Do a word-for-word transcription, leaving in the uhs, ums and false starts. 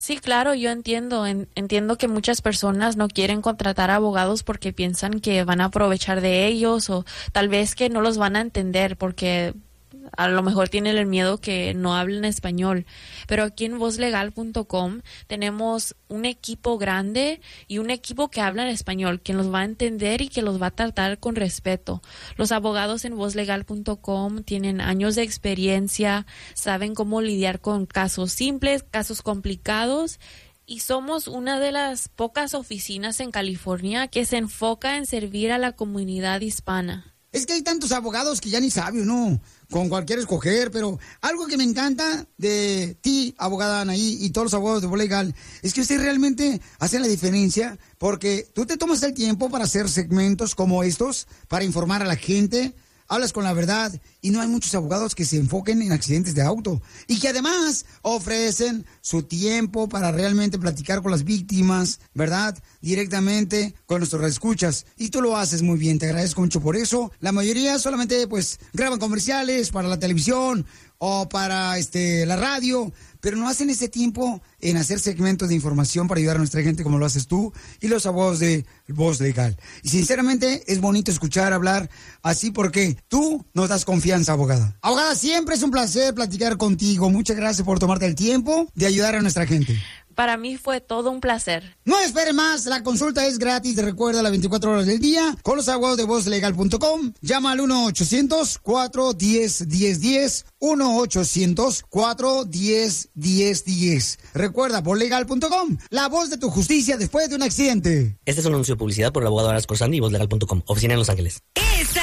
Sí, claro, yo entiendo. En- entiendo que muchas personas no quieren contratar abogados porque piensan que van a aprovechar de ellos o tal vez que no los van a entender porque a lo mejor tienen el miedo que no hablen español. Pero aquí en voz legal punto com tenemos un equipo grande y un equipo que habla en español, que los va a entender y que los va a tratar con respeto. Los abogados en voz legal punto com tienen años de experiencia, saben cómo lidiar con casos simples, casos complicados. Y somos una de las pocas oficinas en California que se enfoca en servir a la comunidad hispana. Es que hay tantos abogados que ya ni sabe uno con cualquier escoger, pero algo que me encanta de ti, abogada Anaí, y todos los abogados de Voz Legal, es que usted realmente hace la diferencia porque tú te tomas el tiempo para hacer segmentos como estos, para informar a la gente, hablas con la verdad y no hay muchos abogados que se enfoquen en accidentes de auto y que además ofrecen su tiempo para realmente platicar con las víctimas, ¿verdad? Directamente con nuestros escuchas. Y tú lo haces muy bien, te agradezco mucho por eso. La mayoría solamente pues graban comerciales para la televisión o para este la radio, pero no hacen ese tiempo en hacer segmentos de información para ayudar a nuestra gente como lo haces tú y los abogados de Voz Legal. Y sinceramente es bonito escuchar hablar así porque tú nos das confianza, abogada. Abogada, siempre es un placer platicar contigo. Muchas gracias por tomarte el tiempo de ayudar a nuestra gente. Para mí fue todo un placer. No espere más, la consulta es gratis, recuerda, las veinticuatro horas del día, con los abogados de voz legal punto com. Llama al uno ochocientos, cuatro uno cero, uno cero uno cero, uno ochocientos, cuatro uno cero, uno cero uno cero. Recuerda, voz legal punto com, la voz de tu justicia después de un accidente. Este es un anuncio de publicidad por el abogado Aras Corsandi y voz legal punto com, oficina en Los Ángeles. Esta